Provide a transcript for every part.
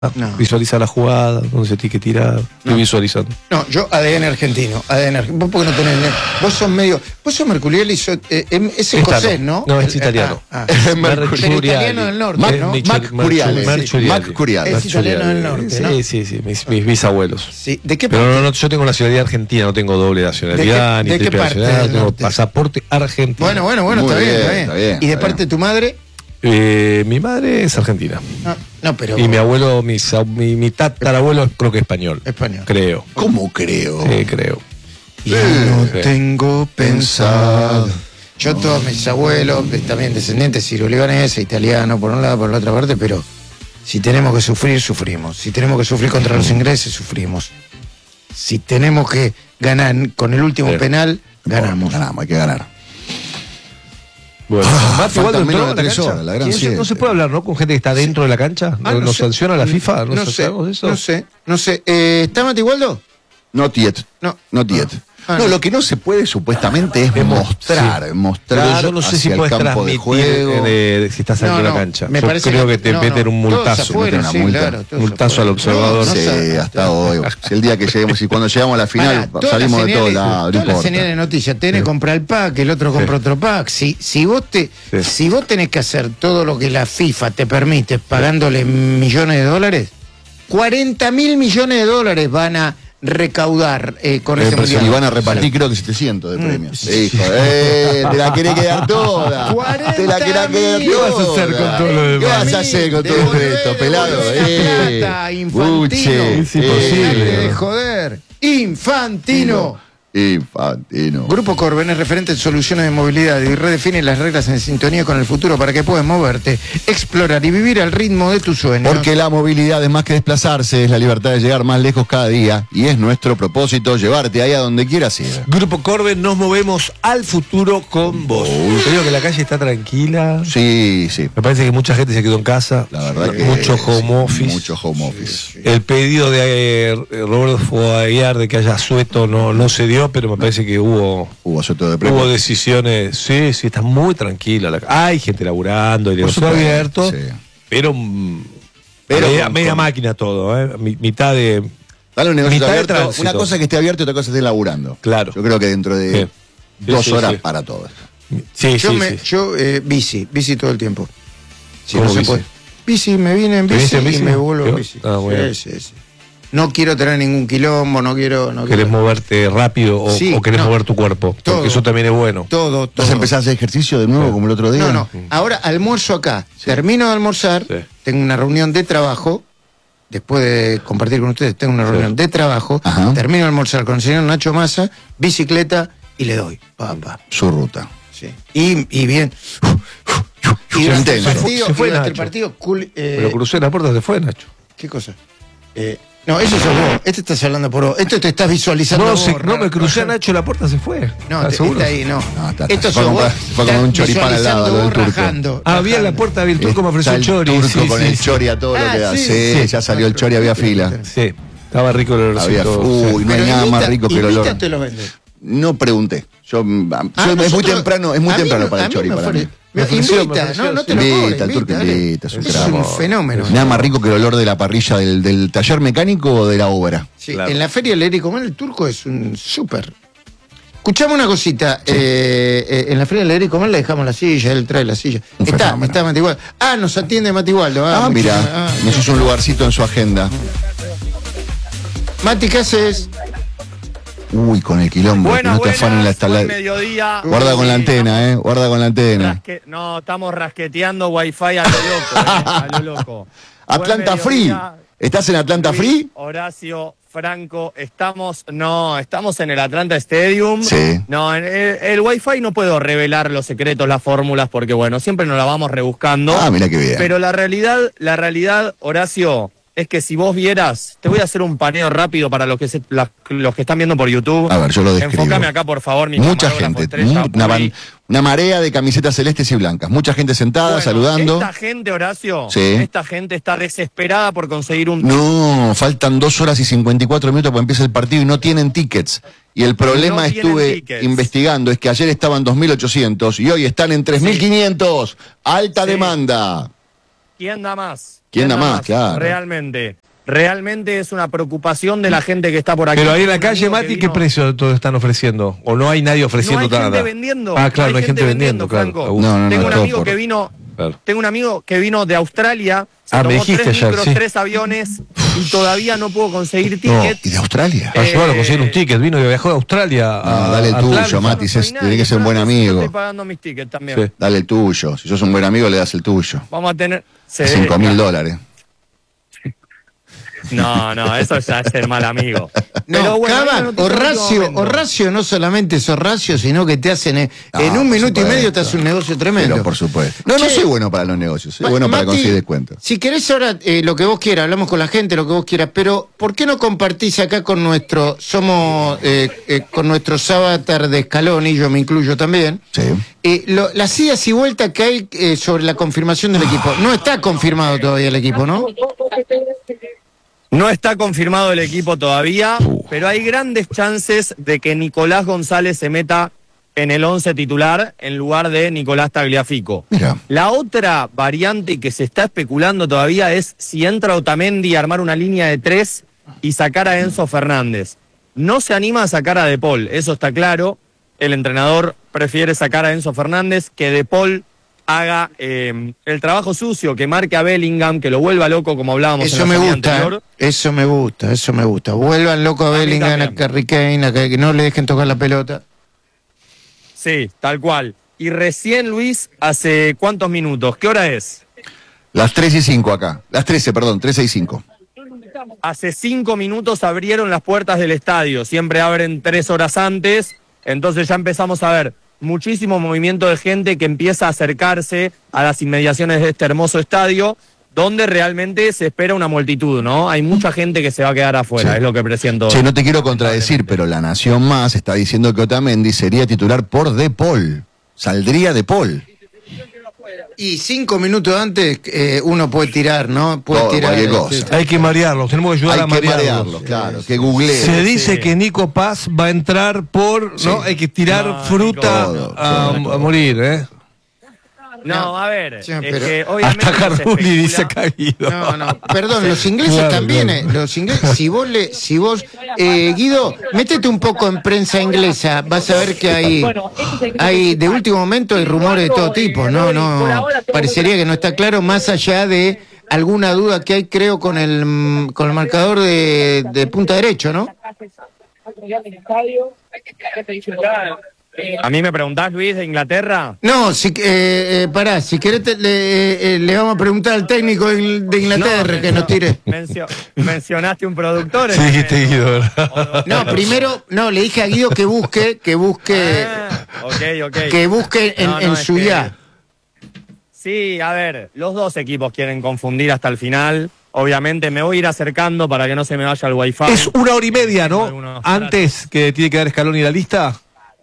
Visualiza la jugada, donde se tiene que tirar. Estoy visualizando. No, yo ADN argentino. Vos porque no tenés. Vos sos mercurial y sos. Es escocés, ¿no? No, es italiano. Es italiano del norte, ¿no? Mercuriale. Es italiano del norte, ¿no? Sí. Mis bisabuelos. Sí. ¿De qué parte? Pero no, yo tengo nacionalidad argentina, no tengo doble nacionalidad, ni triple nacionalidad, tengo pasaporte argentino. Bueno, está bien. ¿Y de parte de tu madre? Mi madre es argentina. No, pero. Y mi abuelo, mi tatarabuelo creo que es español. Creo. ¿Cómo creo? Sí, creo. Y no tengo pensado. Yo todos mis abuelos, también descendientes siro-libaneses, italianos por un lado, por la otra parte, pero si tenemos que sufrir, sufrimos. Si tenemos que sufrir contra los ingleses, sufrimos. Si tenemos que ganar con el último penal, ganamos. Hay que ganar. Bueno, faltan menos de 3 horas, la gran no se puede hablar, ¿no? Con gente que está dentro de la cancha. ¿Nos sanciona la FIFA? No sé. ¿Está Mati Waldo? Not yet. Not yet. No, lo que no se puede supuestamente es mostrar Pero yo no sé si puedes transmitir si estás dentro de la cancha. Yo creo que te meten un multazo. Multazo al observador. Sí, hasta hoy. El día que lleguemos y cuando llegamos a la final salimos de todos lados. Todas las señales de noticias. Tenés que comprar el pack, el otro compra otro pack. Si vos tenés que hacer todo lo que la FIFA te permite pagándole millones de dólares, 40.000 millones de dólares van a recaudar con ese mundial. Y van a repartir creo que 700 de premios. Hijo, te la querés quedar toda. Te la querés quedar toda. ¿Qué vas a hacer con todo lo demás? ¿Qué vas a hacer con todo esto, pelado? Plata, Infantino. Es imposible. De joder. Infantino. Grupo Corben es referente en soluciones de movilidad y redefine las reglas en sintonía con el futuro para que puedas moverte, explorar y vivir al ritmo de tus sueños. Porque la movilidad es más que desplazarse, es la libertad de llegar más lejos cada día y es nuestro propósito llevarte ahí a donde quieras ir. Grupo Corben, nos movemos al futuro con vos. Creo que la calle está tranquila. Sí. Me parece que mucha gente se quedó en casa. La verdad que mucho home office. El pedido de Roberto Foguiar de que haya sueto no se dio, pero me parece que hubo decisiones. Sí, está muy tranquila. Hay gente laburando, el negocio abierto, pero media máquina todo, mitad de. Dale un negocio abierto. Una cosa que esté abierto y otra cosa que esté laburando. Claro. Yo creo que dentro de 2 horas para todo esto. Yo bici todo el tiempo. ¿Cómo se puede? Bici, me vine en bici y me vuelvo en bici. Sí. No quiero tener ningún quilombo, no quiero. ¿Querés moverte rápido o querés mover tu cuerpo? Todo, porque eso también es bueno. Todo. ¿Vas a empezar a hacer ejercicio de nuevo como el otro día? No. Ahora almuerzo acá. Termino de almorzar, tengo una reunión de trabajo. Después de compartir con ustedes, tengo una reunión de trabajo. Termino de almorzar con el señor Nacho Massa, bicicleta y le doy. Su ruta. Sí. Y bien. Y durante el partido. Pero crucé la puerta, se fue, Nacho. ¿Qué cosa? No, eso sos vos. Este estás hablando por vos. Esto te estás visualizando. No me crucé a Nacho, la puerta se fue. No, está ahí, no. Esto sos vos. Fue como un choripán al lado del turco. Había la puerta, había el turco, me ofreció el chori. El turco con el chori a todo lo que da. Sí, ya salió el chori, había fila. Sí, estaba rico el olorcito. Uy, no hay nada más rico que el olor. Te lo vende. No pregunté. Es muy temprano para el chori para mí. Invita, no te lo cobra, turco invita, es un fenómeno. Nada más rico que el olor de la parrilla del taller mecánico o de la obra. Sí, claro. En la feria del Ericomán el turco es un súper. Escuchame una cosita, en la feria del Ericomán le dejamos la silla, él trae la silla. Está Mati Waldo. Nos atiende Mati Waldo. Mira, nos hizo un lugarcito en su agenda. Mati, ¿qué haces? Uy, con el quilombo. Buenas, no te afanen la mediodía. Guarda con la antena, guarda con la antena. No, estamos rasqueteando wifi a lo loco, Atlanta Free. ¿Estás en Atlanta Free? Horacio, Franco, estamos en el Atlanta Stadium. Sí. No, el wifi no puedo revelar los secretos, las fórmulas, porque bueno, siempre nos la vamos rebuscando. Mira qué bien. Pero la realidad, Horacio, es que si vos vieras, te voy a hacer un paneo rápido para los que están viendo por YouTube. A ver, yo lo describo. Enfócame acá, por favor, mucha gente, una marea de camisetas celestes y blancas. Mucha gente sentada, saludando. Esta gente, Horacio, sí. Esta gente está desesperada por conseguir un... No, faltan 2 horas y 54 minutos para empiece el partido y no tienen tickets. Y el problema estuve investigando, es que ayer estaban 2.800 y hoy están en 3.500. Alta demanda. ¿Quién da más? ¿Quién da más? Claro. Realmente es una preocupación de la gente que está por aquí. Pero ahí en la calle, Mati, ¿qué precio todos están ofreciendo? ¿O no hay nadie ofreciendo nada? No hay gente vendiendo. Claro, no hay gente vendiendo, claro. Tengo un amigo que vino... Claro. Tengo un amigo que vino de Australia, se tomó 3 micros, 3 aviones y todavía no pudo conseguir tickets. ¿Y de Australia? Ayúdalo a conseguir un ticket, viajó de Australia dale el tuyo, Mati, tiene que ser un buen amigo. Estoy pagando mis tickets también. Sí. Dale el tuyo, si sos un buen amigo le das el tuyo. Vamos a tener... $5.000. No, eso ya es ser mal amigo. No, Caban, Horacio no solamente es Horacio, sino que te hacen en un minuto y medio te hace un negocio tremendo. Pero por supuesto. No soy bueno para los negocios, soy bueno para conseguir descuentos. Si querés ahora lo que vos quieras, hablamos con la gente, lo que vos quieras, pero ¿por qué no compartís acá con nuestro, con nuestros avatar de Scaloni, yo me incluyo también, las idas y vueltas que hay sobre la confirmación del equipo? No está confirmado todavía el equipo, ¿no? No está confirmado el equipo todavía, pero hay grandes chances de que Nicolás González se meta en el 11 titular en lugar de Nicolás Tagliafico. Mira. La otra variante que se está especulando todavía es si entra Otamendi a armar una línea de 3 y sacar a Enzo Fernández. No se anima a sacar a De Paul, eso está claro. El entrenador prefiere sacar a Enzo Fernández, que De Paul haga el trabajo sucio, que marque a Bellingham, que lo vuelva loco, como hablábamos eso en la me gusta, anterior. Eso me gusta. Vuelvan loco a Bellingham, a Harry Kane, a que no le dejen tocar la pelota. Sí, tal cual. Y recién, Luis, ¿hace cuántos minutos? ¿Qué hora es? Las 3:05 acá. Las 13, perdón, 13:05. Hace 5 minutos abrieron las puertas del estadio. Siempre abren 3 horas antes. Entonces ya empezamos a ver muchísimo movimiento de gente que empieza a acercarse a las inmediaciones de este hermoso estadio, donde realmente se espera una multitud, ¿no? Hay mucha gente que se va a quedar afuera, es lo que presiento. Sí, no te quiero contradecir, pero La Nación Más está diciendo que Otamendi sería titular por De Paul. Saldría De Paul. Y 5 minutos antes uno puede tirar, ¿no? Puede tirar. Hay que marearlos, tenemos que ayudar a marearlos. Claro, que googleen. Se dice que Nico Paz va a entrar por, ¿no? Hay que tirar fruta a morir, ¿eh? No, a ver, sí, es que obviamente hasta Carmuli dice caído. No, perdón, los ingleses también, los ingleses, si vos, Guido, métete un poco en prensa inglesa, vas a ver que hay de último momento hay rumores de todo tipo, no, parecería que no está claro, más allá de alguna duda que hay, creo, con el marcador de punta derecho, ¿no? ¿A mí me preguntás, Luis, de Inglaterra? No, pará, si querés le vamos a preguntar al técnico de Inglaterra que nos tire. Mencionaste un productor. Sí, dijiste Guido. No, primero, le dije a Guido que busque que busque en su ya. Sí, a ver, los dos equipos quieren confundir hasta el final. Obviamente me voy a ir acercando para que no se me vaya el wifi. Es 1 hora y media, ¿no? Antes que tiene que dar Scaloni la lista.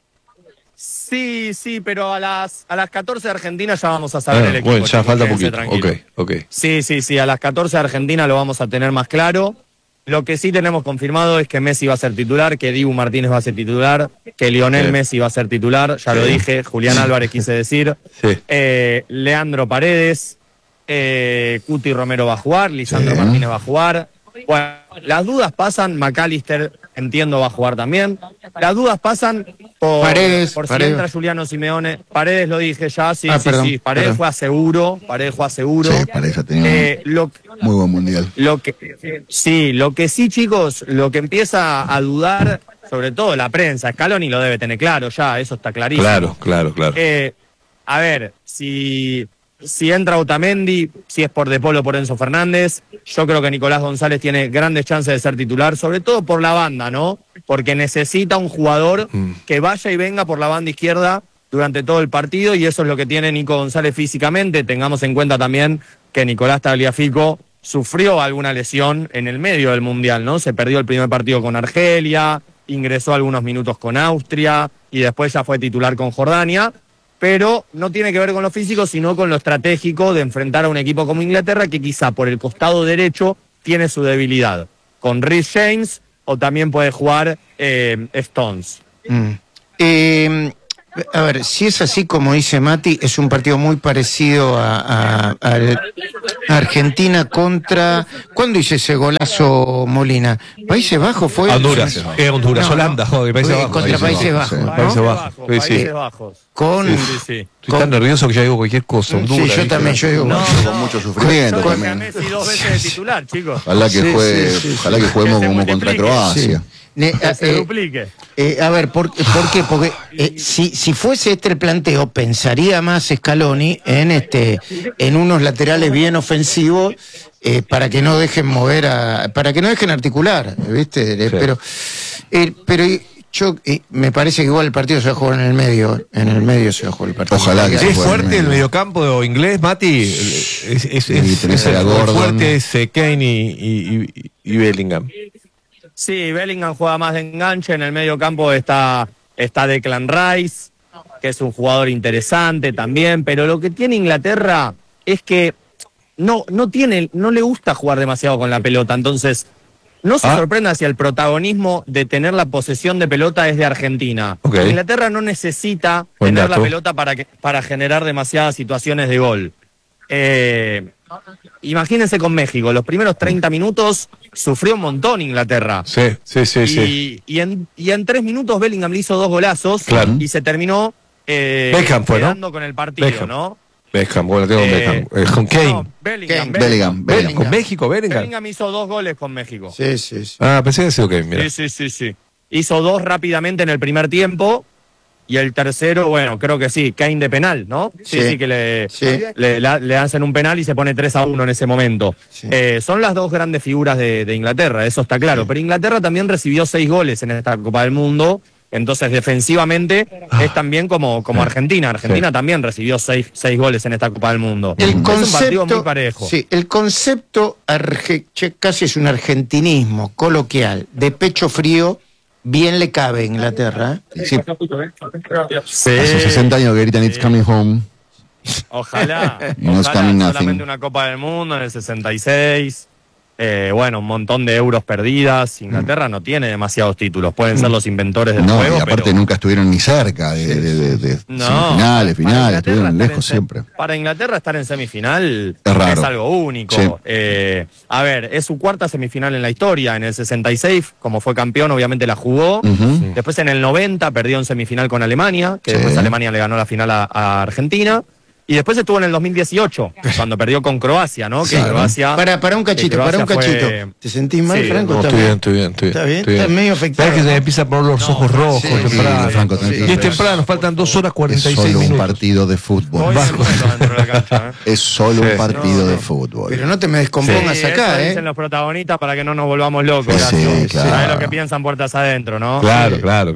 Sí, pero a las 14 de Argentina ya vamos a saber el equipo. Bueno, ya falta poquito. Ok. Sí, a las 14 de Argentina lo vamos a tener más claro. Lo que sí tenemos confirmado es que Messi va a ser titular, que Dibu Martínez va a ser titular, que Lionel Messi va a ser titular, ya lo dije, Julián Álvarez quise decir, Leandro Paredes, Cuti Romero va a jugar, Lisandro Martínez va a jugar. Bueno, las dudas pasan, McAllister, entiendo, va a jugar también. Las dudas pasan por Paredes. Si entra Juliano Simeone. Paredes lo dije ya, sí. Paredes fue a seguro. Sí, Paredes ha tenido muy buen mundial. Lo que sí, chicos, lo que empieza a dudar, sobre todo la prensa, Scaloni lo debe tener claro ya, eso está clarísimo. Claro. A ver, si entra Otamendi, si es por De Paul o por Enzo Fernández, yo creo que Nicolás González tiene grandes chances de ser titular, sobre todo por la banda, ¿no? Porque necesita un jugador que vaya y venga por la banda izquierda durante todo el partido, y eso es lo que tiene Nico González físicamente. Tengamos en cuenta también que Nicolás Tagliafico sufrió alguna lesión en el medio del Mundial, ¿no? Se perdió el primer partido con Argelia, ingresó algunos minutos con Austria y después ya fue titular con Jordania. Pero no tiene que ver con lo físico, sino con lo estratégico de enfrentar a un equipo como Inglaterra, que quizá por el costado derecho tiene su debilidad. Con Reece James, o también puede jugar Stones. A ver, si es así como dice Mati, es un partido muy parecido a Argentina contra... ¿Cuándo hizo ese golazo Molina? ¿Países Bajos fue? Honduras. Honduras, no, Holanda, joder, Países Bajos. Contra Países Bajos. ¿no? Países Bajos. Países Bajos. Estoy tan nervioso que ya digo cualquier cosa. Honduras, sí, yo también, yo digo... Con mucho sufrimiento Con también. Messi 2 veces de titular, chicos. Ojalá que ojalá que juguemos como contra Croacia. Se duplique. A ver, ¿por qué? Porque si fuese este el planteo, pensaría más Scaloni en unos laterales bien ofensivos para que no dejen para que no dejen articular, ¿viste? Sí. Pero yo me parece que igual el partido se va a jugar en el medio se va a jugar el partido. Ojalá que ¿Es fuerte el mediocampo inglés, Mati? Es fuerte es Kane y Bellingham. Sí, Bellingham juega más de enganche, en el medio campo está Declan Rice, que es un jugador interesante también, pero lo que tiene Inglaterra es que no le gusta jugar demasiado con la pelota, entonces no se sorprenda si el protagonismo de tener la posesión de pelota es de Argentina. Okay. Inglaterra no necesita tener la pelota para generar demasiadas situaciones de gol. Imagínense con México, los primeros 30 minutos sufrió un montón Inglaterra. Sí. Y en 3 minutos Bellingham le hizo 2 golazos, claro. Y se terminó quedando con el partido, Beckham. ¿no? Beckham, bueno, tengo Beckham. Con Kane. No, Bellingham. Con México, Bellingham hizo 2 goles con México. Sí. Ah, pensé que sido Kane, mira. Sí. Hizo 2 rápidamente en el primer tiempo. Y el tercero, bueno, creo que sí, Kane de penal, ¿no? Sí, que le hacen un penal y se pone 3-1 en ese momento. Sí. Son las 2 grandes figuras de Inglaterra, eso está claro. Pero Inglaterra también recibió 6 goles en esta Copa del Mundo, entonces defensivamente es también como Argentina. Argentina también recibió 6 goles en esta Copa del Mundo. Es un partido muy parejo. Sí, el concepto casi es un argentinismo coloquial, de pecho frío. Bien le cabe a Inglaterra. Sí. Hace 60 años que gritan It's coming home. Ojalá. No es coming nothing. Solamente una Copa del Mundo en el 66. Un montón de euros perdidas. Inglaterra no tiene demasiados títulos. Pueden ser los inventores del juego. Y aparte nunca estuvieron ni cerca de semifinales, finales. Estuvieron lejos siempre. Para Inglaterra estar en semifinal es algo único. Sí. A ver, es su 4ª semifinal en la historia. En el 66, como fue campeón, obviamente la jugó. Después en el 90 perdió en semifinal con Alemania, que después Alemania le ganó la final a Argentina. Y después estuvo en el 2018, cuando perdió con Croacia, ¿no? Que Croacia... Para un cachito. ¿Te sentís mal, Franco? No, estoy bien. ¿Está bien? Estás medio afectado. ¿Sabes que se me empieza a poner los ojos rojos temprano? Franco, y es temprano, faltan 2 horas 46 minutos. Es solo un partido de fútbol. Es solo un partido de fútbol. Pero no te me descompongas acá, dicen los protagonistas para que no nos volvamos locos. Sí, claro. ¿Sabes lo que piensan puertas adentro, no? Claro.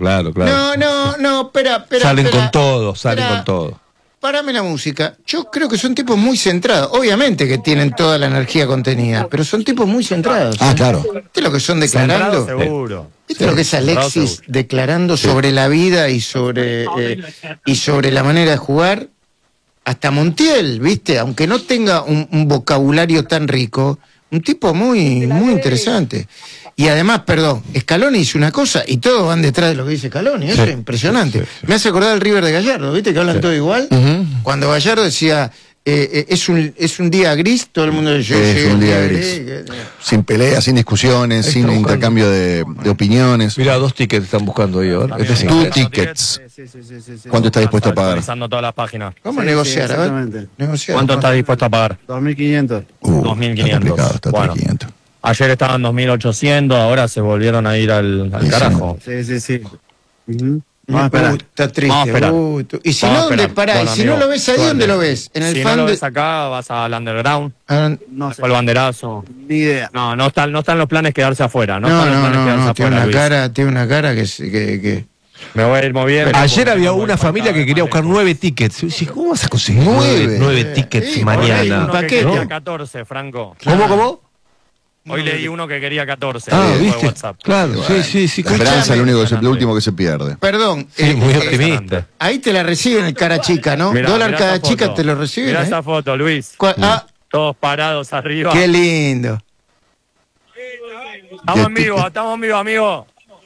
No, espera. Salen con todo. Parame la música. Yo creo que son tipos muy centrados. Obviamente que tienen toda la energía contenida, pero son tipos muy centrados. Claro. ¿Viste lo que son declarando? Seguro. ¿Viste lo que es Alexis declarando sobre la vida y sobre la manera de jugar? Hasta Montiel, ¿viste? Aunque no tenga un vocabulario tan rico, un tipo muy interesante. Y además, Scaloni dice una cosa y todos van detrás de lo que dice Scaloni. Eso es impresionante. Sí. Me hace acordar el River de Gallardo, ¿viste? Que hablan todo igual. Cuando Gallardo decía, es un día gris, todo el mundo decía... Es un día gris. Sin peleas, sin discusiones, sin intercambio de opiniones. Mira, 2 tickets están buscando ahí ahora. 2 tickets. ¿Cuánto está dispuesto a pagar? Revisando todas las páginas. ¿Cómo negociar? A ver. ¿Cuánto está dispuesto a pagar? 2.500. 2.500. Está 3.500. Ayer estaban 2.800, ahora se volvieron a ir al carajo. Sí. Vamos a esperar. Está triste. Y si no, ¿dónde pará? Y si no lo ves ahí, ¿dónde lo ves? En el si no lo ves acá, vas al underground. No sé. O el banderazo. Ni idea. No están los planes quedarse afuera. No, tiene una cara que... Me voy a ir moviendo. Ayer había una familia que quería buscar 9 tickets. ¿Cómo vas a conseguir 9 tickets mañana? ¿Para qué? Quería 14, Franco. ¿Cómo? Hoy leí uno que quería 14. ¿Viste? WhatsApp. Claro, sí. La esperanza es lo último que se pierde. Perdón. Sí, muy optimista. Ahí te la reciben el cara chica, ¿no? $1 cada chica te lo reciben. Mirá esa foto, Luis. Todos parados arriba. Qué lindo. Estamos en vivo, amigo.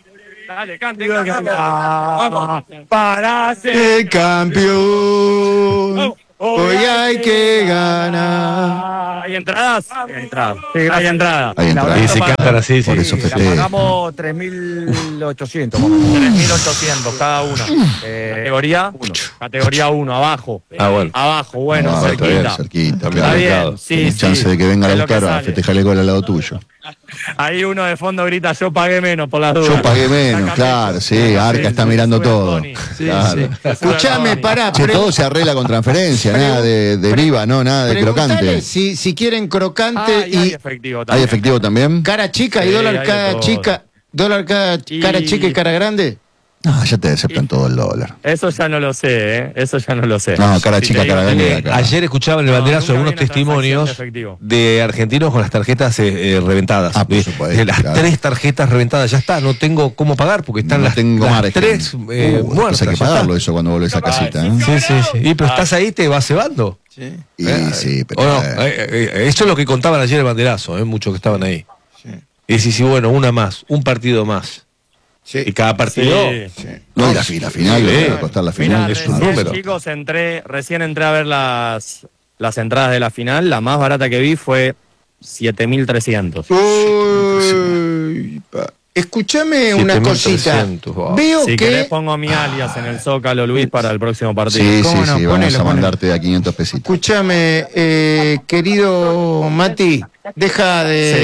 Dale, cante. Vamos. Para ser el campeón. Hoy hay que ganar. ¿Hay entradas? Sí, hay entradas. Y se cantan así, por eso pagamos 3.800. 3.800 cada una. Categoría 1. Categoría 1, abajo. Bueno. Abajo, bueno, No, cerquita. cerquita. Está bien, sí, Tienes chance de que venga es la lo que Lautaro a sale. festejarle gol al lado tuyo. Ahí uno de fondo grita, yo pagué menos por las dudas. Yo pagué menos, Sácame claro, esto. sí, Arca está mirando todo. Claro. Escuchame, pará. Che, todo se arregla con transferencia, nada de viva, no, nada de Preguntale crocante. si quieren crocante Y hay y efectivo ¿Hay también. efectivo también? cara chica y Sí, dólar hay de cada todo. chica. Dólar cada cara chica y cara grande. No, ya te aceptan todo el dólar. Eso ya no lo sé, ¿eh? Eso ya no lo sé. No, cara Si chica, te digo, cara grande de acá. Ayer escuchaba en el No, banderazo nunca algunos vi una testimonios transacción de efectivo. de argentinos con las tarjetas reventadas. Ah, por de supuesto, las claro. 3 tarjetas reventadas, ya está, no tengo cómo pagar porque están No las, tengo las margen. 3 muertas. Hay que ya pagarlo está. eso cuando vuelves a casita, ¿eh? Sí, sí, sí. Y pero estás ahí, te vas cebando. Y sí, pero. ¿O no? Eso es lo que contaban ayer el banderazo, muchos que estaban ahí. Y decís, sí, bueno, una más, un partido más. Sí. Y cada partido. Sí. No, y la final, Sí. lo que va a costar la final. Mirá, es un recién, número. chicos, recién entré a ver las entradas de la final. La más barata que vi fue 7.300. Uy, escúchame una cosita. 7.300, wow. Veo Si que. querés pongo mi alias en el Zócalo, Luis, para el próximo partido. Sí, ¿Cómo sí, no? sí, vamos Ponelo, a mandarte a 500 pesitos. Escúchame, querido Mati, deja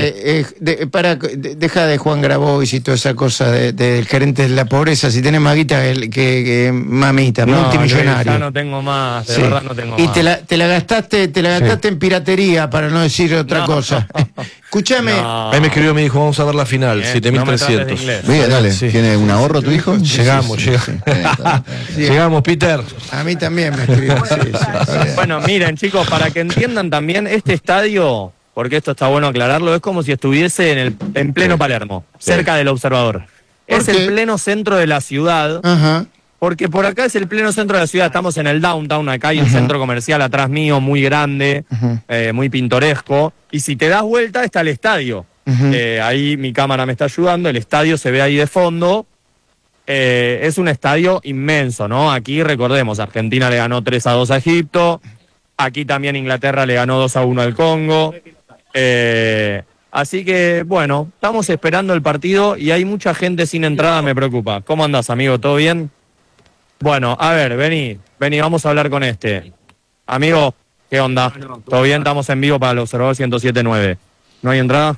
de Juan Grabois y toda esa cosa del gerente de la pobreza. Si tenés más guita que mamita, No, multimillonario. Luis, ya no tengo más, de Sí. verdad no tengo Y más. te la gastaste en piratería, para no decir otra No. cosa. Escúchame, No. Ahí me escribió, me dijo, vamos a ver la final, Bien, 7.300. no me trates de inglés. Bien, dale. Sí. ¿Tiene un ahorro tu hijo? Llegamos, llegamos. Llegamos, Peter. a mí también me escribió. Sí, sí, está bien. Bueno, miren, chicos, para que entiendan también, este estadio, porque esto está bueno aclararlo, es como si estuviese en pleno Palermo, cerca del Observador. Es ¿Por el qué? pleno centro de la ciudad, Ajá. porque por acá es el pleno centro de la ciudad. Estamos en el downtown, acá hay un centro comercial atrás mío muy grande, muy pintoresco. Y si te das vuelta está el estadio. Ahí mi cámara me está ayudando, el estadio se ve ahí de fondo. Es un estadio inmenso, ¿no? Aquí recordemos, Argentina le ganó 3-2 a Egipto, aquí también Inglaterra le ganó 2-1 al Congo. Así que, bueno, estamos esperando el partido y hay mucha gente sin entrada, me preocupa. ¿Cómo andás, amigo? ¿Todo bien? Bueno, a ver, vení, vamos a hablar con este. Amigo, ¿qué onda? ¿Todo bien? Estamos en vivo para el Observador 107.9. ¿No hay entrada?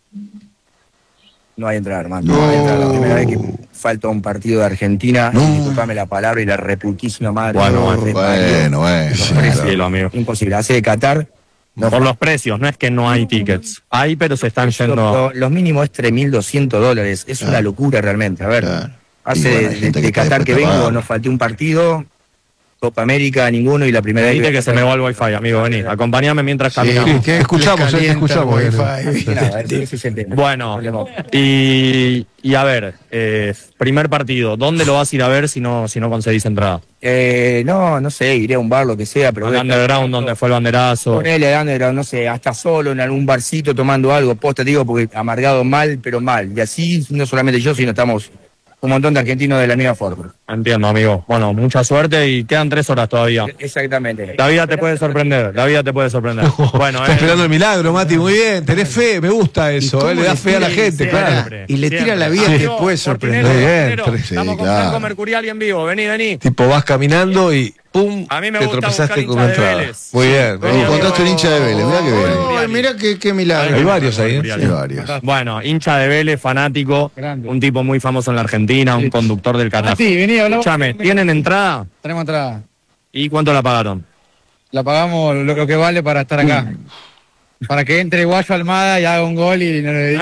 No hay entrada, hermano. No hay entrada. La primera vez que falta un partido de Argentina, disculpame la palabra y la reputísima madre. Bueno, Bueno, sí, Cielo, amigo. Imposible. Hace de Qatar. Por los precios, no es que no hay tickets. Hay, pero se están yendo. Los mínimos es $3.200. Es una locura realmente. A ver, Claro. hace Y bueno, hay de gente que está Qatar que dispuesta a vengo, pagar. nos falté un partido. Copa América, ninguno, y la primera Viste vez que se me va el wifi, amigo, vení. Acompáñame mientras Sí, caminamos. que Te escuchamos, les te calienta escuchamos. el wifi. Nada, ese es el tema. Bueno, y a ver, primer partido, ¿dónde lo vas a ir a ver si no conseguís entrada? No sé, iré a un bar, lo que sea, pero Al voy a estar- underground, donde fue el banderazo. Ponele al underground, no sé, hasta solo en algún barcito tomando algo, posta, te digo, porque amargado mal, pero mal. Y así, no solamente yo, sino estamos un montón de argentinos de la misma forma. Entiendo, amigo. Bueno, mucha suerte y quedan 3 horas todavía. Exactamente. La vida te puede sorprender, la vida te puede sorprender. Bueno, Está esperando el milagro, Mati, muy bien. Tenés fe, me gusta eso. cómo Le da le fe a la tira- gente, sí, claro. Siempre, Y le tira siempre. la vida, Sí. te puede sorprender. Cortinero, Muy bien, cortinero. sí, Estamos con claro. Franco Mercuriali en vivo, vení. Tipo, vas caminando y ¡pum! A mí me te gusta tropezaste buscar con una hinchas de entrada. Vélez. Muy bien. Vení, Encontraste un hincha de Vélez, mirá que bien. Ay, mirá qué milagro. Hay varios ahí, ¿eh? Mercuriali. Hay varios. Bueno, hincha de Vélez, fanático, un tipo muy famoso en la Argentina, un conductor del Qatar. Sí, vení, hablamos. Escúchame, ¿tienen entrada? Tenemos entrada. ¿Y cuánto la pagaron? La pagamos lo que vale para estar acá. Para que entre Guayo Almada y haga un gol y no le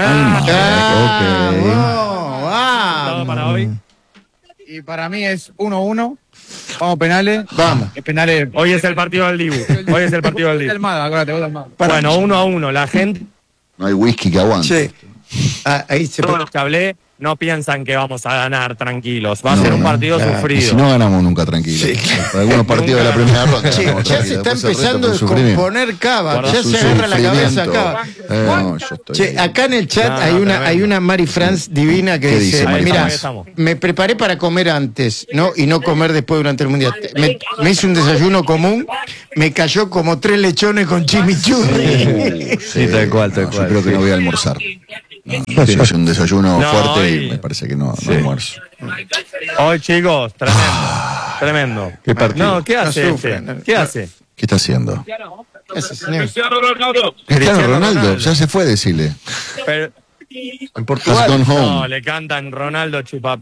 ¿Todo para hoy? Y para mí es 1-1. Vamos penales. Vamos. Es penales. Hoy es el partido del Dibu. Hoy es el partido del Dibu. Almada, acuérdate, vos Almada. Bueno, 1-1. La gente, No hay whisky que aguante. Che, ahí se todos los que hablé, no piensan que vamos a ganar tranquilos. Va a ser un partido sufrido. Y si no ganamos nunca tranquilos. Sí. Algunos partidos de la primera ronda. Ya se está empezando a descomponer Cava. Ya se agarra la cabeza Cava. Acá en el chat hay una Mari France divina que dice, mira, me preparé para comer antes, ¿no? Y no comer después durante el Mundial. Me hice un desayuno común, me cayó como 3 lechones con chimichurri. Sí, tal cual. Yo creo que no voy a almorzar. Es un desayuno fuerte y me parece que no almuerzo. Hoy, chicos, tremendo. ¿Qué partido? No, ¿qué hace ¿Qué hace? ¿Qué está haciendo? Cristiano Ronaldo. Cristiano Ronaldo, ya se fue, decirle. Pero, en Portugal. Has gone home. no, le cantan Ronaldo Chupap.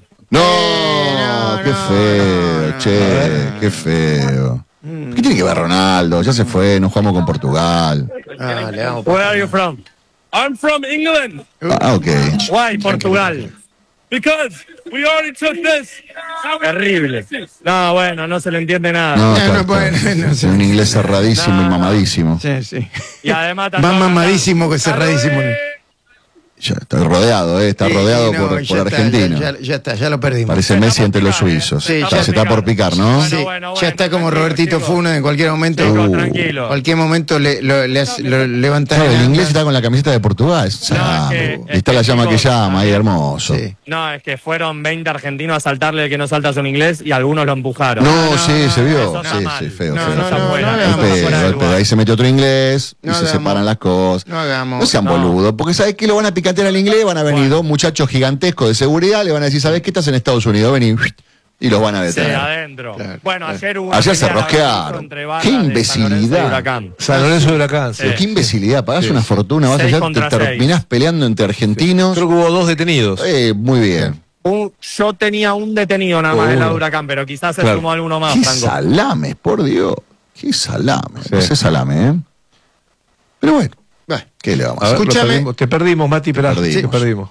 No, qué feo, qué feo. ¿Qué tiene que ver Ronaldo? Ya se fue, nos jugamos con Portugal. Where are you from? I'm from England. Ok. Why Portugal? Because we already took this. Terrible. No, bueno, no se le entiende nada. No, un inglés cerradísimo y mamadísimo. Sí. Y además más mamadísimo que cerradísimo. Ya está rodeado, está rodeado por argentinos. Ya está, ya lo perdimos. Parece Messi entre los suizos. Sí, se está por picar, ¿no? Sí, bueno, ya está como Robertito Funes, en cualquier momento. Tranquilo. Cualquier momento le levantan. Claro, el inglés está con la camiseta de Portugal. Está la llama que llama, ahí hermoso. Sí. No, es que fueron 20 argentinos a saltarle el que no salta un inglés y algunos lo empujaron. No, sí, se vio. Sí, feo. Ahí se metió otro inglés y se separan las cosas. No sean boludos, porque ¿sabes qué? Lo van a picantear al inglés, van a venir dos muchachos gigantescos de seguridad, le van a decir, ¿sabes qué? Estás en Estados Unidos, vení, y los van a detener. Sí, adentro. Claro, bueno, ayer se rosquearon. ¡Qué imbecilidad! San Lorenzo de Huracán. Sí. ¡Qué imbecilidad! Pagás una fortuna, vas allá, te terminás peleando entre argentinos. Creo que hubo 2 detenidos. Muy bien. Yo tenía un detenido nada más en la Huracán, pero quizás se sumó alguno más, ¡Qué Franco! salames, por Dios! ¡Qué salame! Sí. Ese salame, ¿eh? Pero bueno. ¿Qué le vamos a hacer? Escúchame. Te perdimos, Mati, pero te perdimos.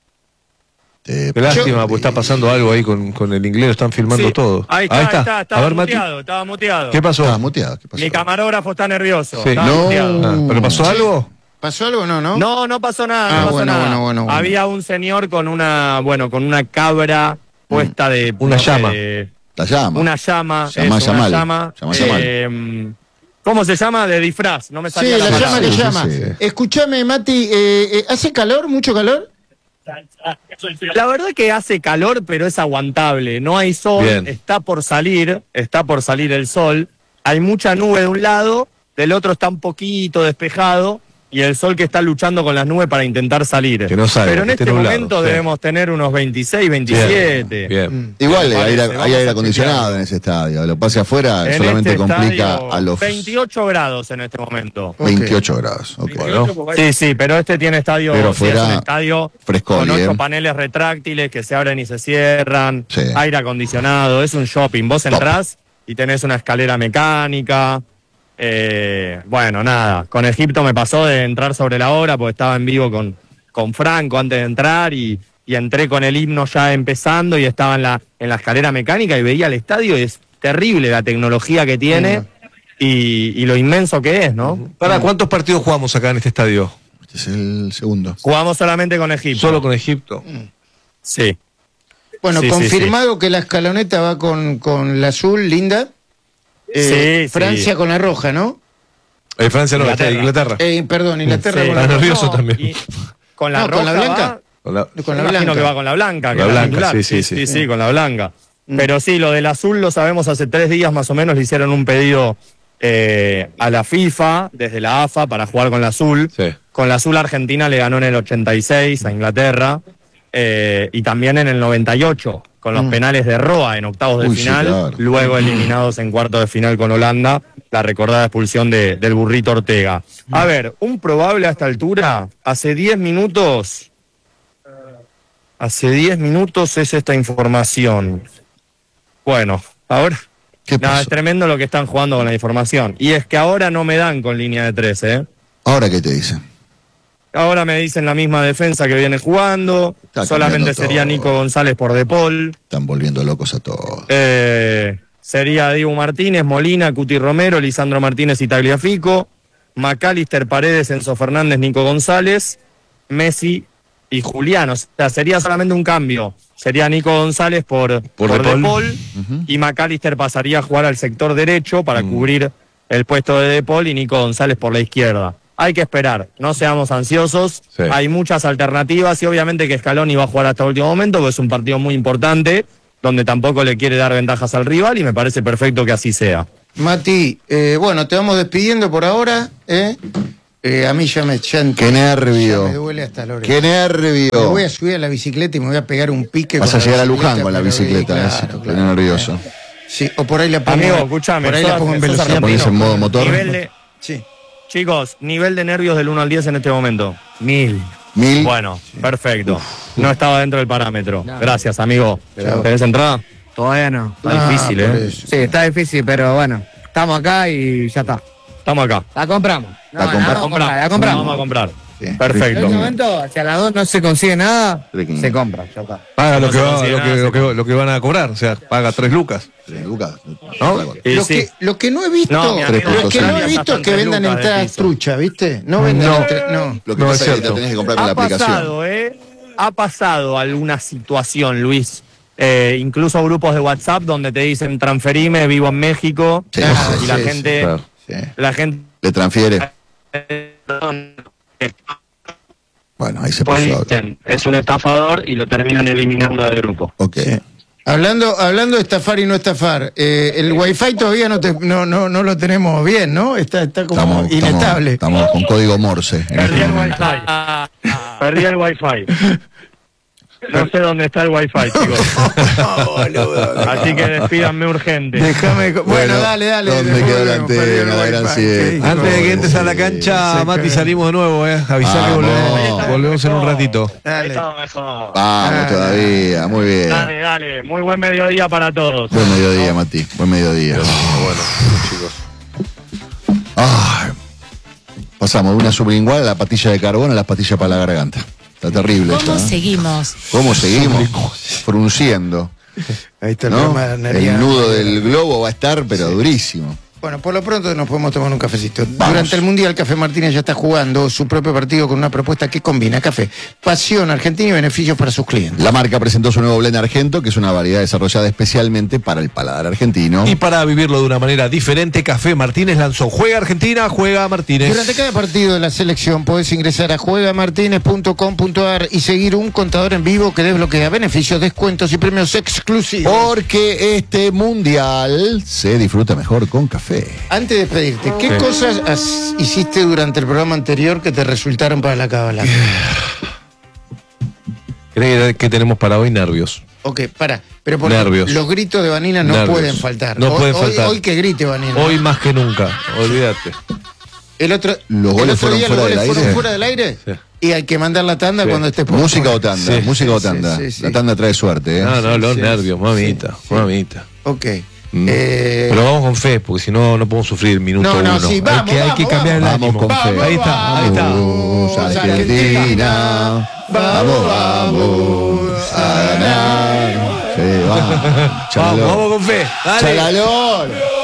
Qué lástima, porque está pasando algo ahí con el inglés, lo están filmando todo. Ahí está. Estaba muteado. ¿Qué pasó? Estaba muteado. ¿Qué pasó? Mi camarógrafo está nervioso. Sí. ¿Pero pasó algo? ¿Pasó algo? No. No pasó nada. Bueno. Había un señor con una cabra puesta de... Una llama. La llama. Una llama. Una llama. ¿Cómo se llama? De disfraz. No me salía la palabra. llama que llama. Sí. Escúchame, Mati, ¿hace calor? ¿Mucho calor? La verdad que hace calor, pero es aguantable. No hay sol, está por salir el sol. Hay mucha nube de un lado, del otro está un poquito despejado. Y el sol que está luchando con las nubes para intentar salir. Que no salga, pero en este momento debemos tener unos 26, 27. Bien. Igual hay aire acondicionado en ese estadio. Lo pase afuera en solamente complica a los 28 grados en este momento. 28 grados. Bueno. Sí, pero este tiene estadio, pero es un estadio frescoli, con 8 paneles retráctiles que se abren y se cierran. Sí. Aire acondicionado, es un shopping. Vos entrás y tenés una escalera mecánica. Bueno, nada, con Egipto me pasó de entrar sobre la hora porque estaba en vivo con Franco antes de entrar y entré con el himno ya empezando y estaba en la escalera mecánica y veía el estadio y es terrible la tecnología que tiene y lo inmenso que es, ¿no? ¿Para cuántos partidos jugamos acá en este estadio? Este es el segundo. Jugamos solamente con Egipto. ¿Solo con Egipto? Sí. Bueno, confirmado que la escaloneta va con la azul, linda. Francia con la roja, ¿no? Francia no, Inglaterra. Perdón, Inglaterra con la roja. Nervioso también. Con la roja. ¿Con la blanca? Con la blanca. Que va con la blanca. La blanca, sí, con la blanca. Pero sí, lo del azul lo sabemos hace 3 días más o menos, le hicieron un pedido a la FIFA, desde la AFA, para jugar con la azul. Sí. Con la azul Argentina le ganó en el 86 a Inglaterra y también en el 98. Con los penales de Roa en octavos de final, claro. Luego eliminados en cuartos de final con Holanda, la recordada expulsión del Burrito Ortega. A ver, un probable a esta altura, hace 10 minutos es esta información. Bueno, ahora, nada, es tremendo lo que están jugando con la información. Y es que ahora no me dan con línea de 3, ¿Ahora qué te dicen? Ahora me dicen la misma defensa que viene jugando. Solamente sería todo. Nico González por De Paul. Están volviendo locos a todos. Sería Diego Martínez, Molina, Cuti Romero, Lisandro Martínez y Tagliafico. McAllister, Paredes, Enzo Fernández, Nico González. Messi y Julián. O sea, sería solamente un cambio. Sería Nico González por De Paul, y McAllister pasaría a jugar al sector derecho para cubrir el puesto de Paul y Nico González por la izquierda. Hay que esperar, no seamos ansiosos, hay muchas alternativas y obviamente que Scaloni va a jugar hasta el último momento porque es un partido muy importante donde tampoco le quiere dar ventajas al rival y me parece perfecto que así sea. Mati, bueno, te vamos despidiendo por ahora, a mí ya me chanta. ¡Qué nervio! Ya me duele hasta la oreja. ¡Qué nervio! Me voy a subir a la bicicleta y me voy a pegar un pique. Vas a llegar a Luján con la bicicleta, claro, Qué nervioso. Sí, o por ahí la pongo. Amigo, escúchame. Por ahí la pongo en velocidad. ¿La pones en modo motor? Sí. Chicos, nivel de nervios del 1 al 10 en este momento. 1000. Bueno, perfecto. No estaba dentro del parámetro. Gracias, amigo. ¿Tenés entrada? Todavía no. Está difícil, Sí, está difícil, pero bueno, estamos acá y ya está. Estamos acá. La compramos. La compramos. La compramos. Vamos a comprar. Sí. Perfecto. En este momento, si a las 2 no se consigue nada, se compra. Ya está. Paga No lo que van a cobrar, o sea, paga 3 lucas. Lucas. ¿No? Lo que no he visto, No, mi amigo, lo que no he ya visto están es que vendan 3 lucas de entradas piso. truchas, ¿viste? No vendan no. Lo que No, pasa es es que cierto. la tenés que comprar con la Ha aplicación. pasado, ha pasado alguna situación, Luis. Incluso grupos de WhatsApp donde te dicen transferime, vivo en México. Sí, y la gente, claro. Sí. la gente Le transfiere. Bueno, ahí se pasó. es un estafador y lo terminan eliminando del grupo. Ok. Hablando de estafar y no estafar, el Wi-Fi todavía no lo tenemos bien, ¿no? Está como inestable. Estamos con código Morse. Perdí el Wi-Fi. Perdí el Wi-Fi. No sé dónde está el Wi-Fi, chicos. Así que despídanme urgente. Déjame. Bueno, dale. ¿Dónde quedó la antena, la gran siete? Antes de que entres a la cancha, Mati, salimos de nuevo, Avisá que volvemos en un ratito. Dale. Estamos mejor. Vamos todavía, muy bien. Dale. Muy buen mediodía para todos. Buen mediodía, Mati. Buen mediodía. Bueno, chicos. Ay. Pasamos de una sublingual a la patilla de carbón a la patilla para la garganta. Está terrible. ¿Cómo esto, seguimos? ¿Cómo seguimos? Frunciendo. Ahí está el ¿No? programa de Nariano. El nudo del globo va a estar, pero durísimo. Bueno, por lo pronto nos podemos tomar un cafecito. Vamos. Durante el Mundial, Café Martínez ya está jugando su propio partido con una propuesta que combina café, pasión argentina y beneficios para sus clientes. La marca presentó su nuevo blend argento, que es una variedad desarrollada especialmente para el paladar argentino. Y para vivirlo de una manera diferente, Café Martínez lanzó Juega Argentina, Juega Martínez. Durante cada partido de la selección podés ingresar a juegamartinez.com.ar y seguir un contador en vivo que desbloquea beneficios, descuentos y premios exclusivos. Porque este mundial se disfruta mejor con café. Antes de despedirte, ¿qué cosas hiciste durante el programa anterior que te resultaron para la cábala? ¿Crees que tenemos para hoy nervios? Ok, pero por Nervios. los gritos de Vanina no Nervios. pueden faltar. No pueden faltar. Hoy que grite Vanina. Hoy más que nunca, olvídate. El otro goles fueron día fuera los del goles fueron aire. fuera del aire. Sí. Y hay que mandar la tanda cuando estés por Música fuera. o tanda, Sí. música o tanda. Sí. La tanda trae suerte, No, los sí, nervios, mamita, mamita. Ok. Pero vamos con fe, porque si no, no podemos sufrir el minuto uno. Sí, vamos, hay que cambiar el vamos ánimo. con fe. Ahí está. Vamos, Argentina. Vamos a ganar. Sí, vamos. Vamos con fe. Dale. Chalalón.